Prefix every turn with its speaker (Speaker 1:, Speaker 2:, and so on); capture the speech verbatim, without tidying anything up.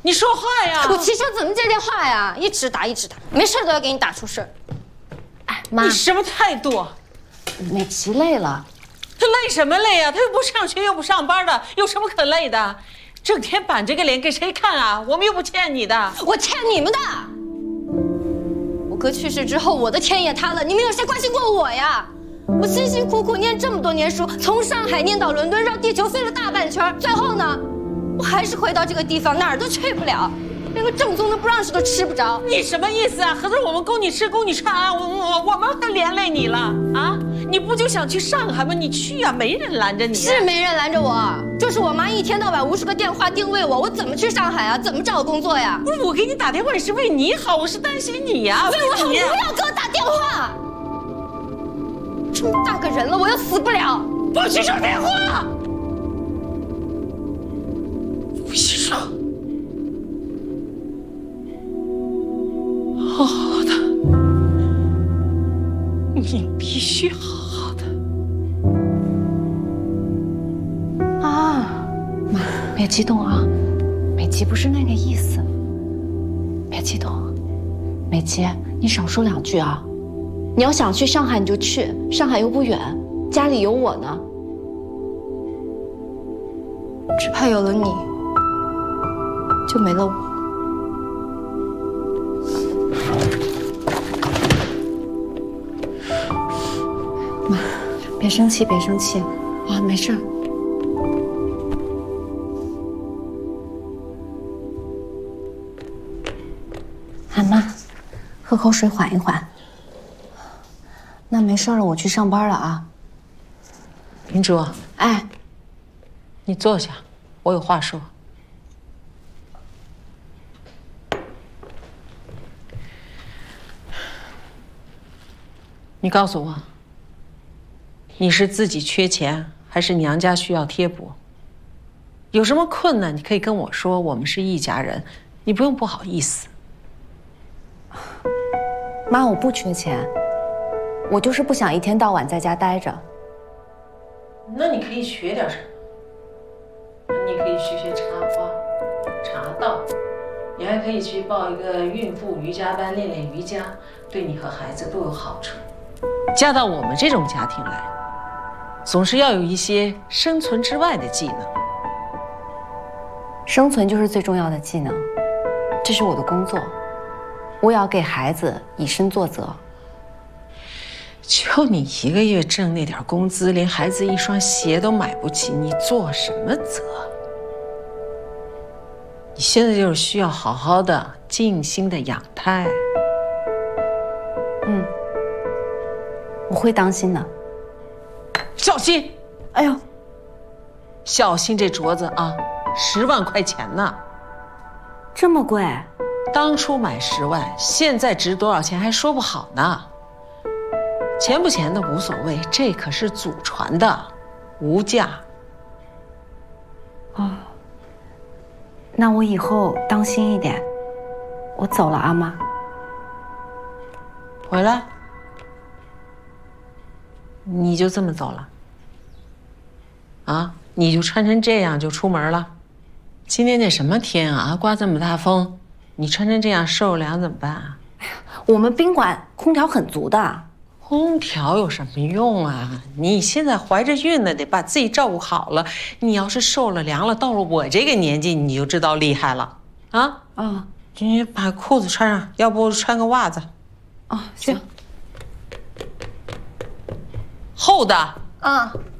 Speaker 1: 你说话呀！
Speaker 2: 我骑车怎么接电话呀？一直打一直打，没事都要给你打出事儿。哎，妈，
Speaker 1: 你什么态度？
Speaker 2: 美琪累了。
Speaker 1: 她累什么累呀？她又不上学又不上班的，有什么可累的？整天板着个脸给谁看啊？我们又不欠你的。
Speaker 2: 我欠你们的。我哥去世之后，我的天也塌了，你们有谁关心过我呀？我辛辛苦苦念这么多年书，从上海念到伦敦，绕地球飞了大半圈，最后呢，我还是回到这个地方，哪儿都去不了，连个正宗的 brunch 都吃不着。
Speaker 1: 你什么意思啊？合着我们供你吃供你穿啊？我我我们还连累你了啊？你不就想去上海吗？你去啊，没人拦着你。
Speaker 2: 是没人拦着我，就是我妈一天到晚无数个电话定位我，我怎么去上海啊？怎么找工作呀？
Speaker 1: 不是我给你打电话也是为你好，我是担心你呀。
Speaker 2: 为我好，你不要给我打电话。这么大个人了，我又死不了。
Speaker 1: 不许说电话！不许说！好好的，你必须好好的。
Speaker 2: 啊，妈，别激动啊，美琪不是那个意思。别激动，美琪，你少说两句啊。你要想去上海你就去，上海又不远，家里有我呢。只怕有了你，就没了我。妈，别生气，别生气，啊，没事。俺妈，喝口水缓一缓。那没事了，我去上班了啊。
Speaker 1: 民主，
Speaker 2: 哎，
Speaker 1: 你坐下，我有话说。你告诉我，你是自己缺钱，还是娘家需要贴补？有什么困难你可以跟我说，我们是一家人，你不用不好意思。
Speaker 2: 妈，我不缺钱。我就是不想一天到晚在家待着。
Speaker 1: 那你可以学点什么？你可以学学插花、茶道，你还可以去报一个孕妇瑜伽班练练瑜伽，对你和孩子都有好处。嫁到我们这种家庭来，总是要有一些生存之外的技能。
Speaker 2: 生存就是最重要的技能，这是我的工作，我也要给孩子以身作则。
Speaker 1: 就你一个月挣那点工资，连孩子一双鞋都买不起，你做什么责？你现在就是需要好好的、静心的养胎。
Speaker 2: 嗯，我会当心的。
Speaker 1: 小心！
Speaker 2: 哎呦，
Speaker 1: 小心这镯子啊，十万块钱呢。
Speaker 2: 这么贵？
Speaker 1: 当初买十万，现在值多少钱还说不好呢。钱不钱的无所谓，这可是祖传的，无价。
Speaker 2: 哦，那我以后当心一点。我走了，阿妈。
Speaker 1: 回来，你就这么走了？啊，你就穿成这样就出门了？今天这什么天啊，刮这么大风，你穿成这样受凉怎么办啊？
Speaker 2: 我们宾馆空调很足的。
Speaker 1: 空调有什么用啊？你现在怀着孕呢，得把自己照顾好了。你要是受了凉了，到了我这个年纪，你就知道厉害了啊！啊，你把裤子穿上，要不穿个袜子。
Speaker 2: 啊，行。
Speaker 1: 厚的
Speaker 2: 啊。